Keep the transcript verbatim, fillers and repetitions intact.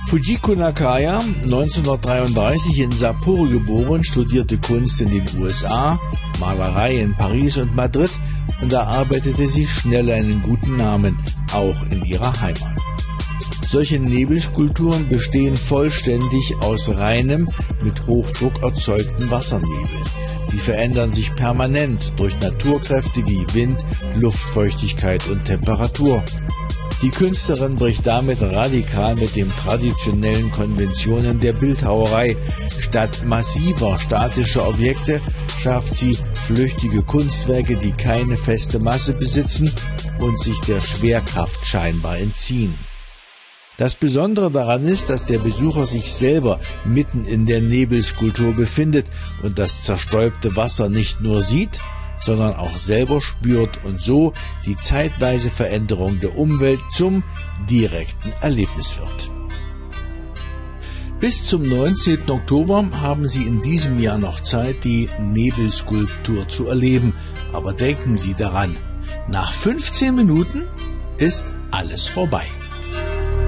Fujiko Nakaya, neunzehnhundertdreiunddreißig in Sapporo geboren, studierte Kunst in den U S A, Malerei in Paris und Madrid und erarbeitete sich schnell einen guten Namen, auch in ihrer Heimat. Solche Nebelskulpturen bestehen vollständig aus reinem, mit Hochdruck erzeugten Wassernebel. Sie verändern sich permanent durch Naturkräfte wie Wind, Luftfeuchtigkeit und Temperatur. Die Künstlerin bricht damit radikal mit den traditionellen Konventionen der Bildhauerei. Statt massiver, statischer Objekte schafft sie flüchtige Kunstwerke, die keine feste Masse besitzen und sich der Schwerkraft scheinbar entziehen. Das Besondere daran ist, dass der Besucher sich selber mitten in der Nebelskulptur befindet und das zerstäubte Wasser nicht nur sieht, sondern auch selber spürt und so die zeitweise Veränderung der Umwelt zum direkten Erlebnis wird. Bis zum neunzehnten Oktober haben Sie in diesem Jahr noch Zeit, die Nebelskulptur zu erleben. Aber denken Sie daran, nach fünfzehn Minuten ist alles vorbei.